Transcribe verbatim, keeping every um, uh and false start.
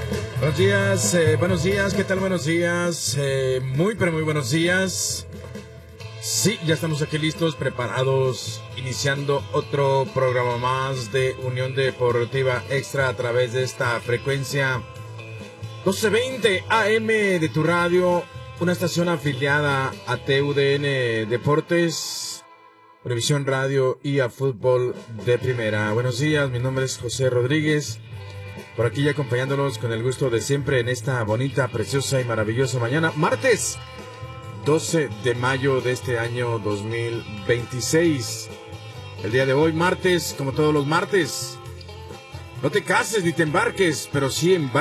Buenos días, eh, buenos días, ¿qué tal? Buenos días, eh, muy pero muy buenos días. Sí, ya estamos aquí listos, preparados, iniciando otro programa más de Unión Deportiva Extra a través de esta frecuencia doce veinte A M de tu radio, una estación afiliada a T U D N Deportes, Univisión Radio y a Fútbol de Primera. Buenos días, mi nombre es José Rodríguez, por aquí ya acompañándolos con el gusto de siempre en esta bonita, preciosa y maravillosa mañana, martes doce de mayo de este año dos mil veintiséis. El día de hoy, martes, como todos los martes, no te cases ni te embarques, pero sí embarques.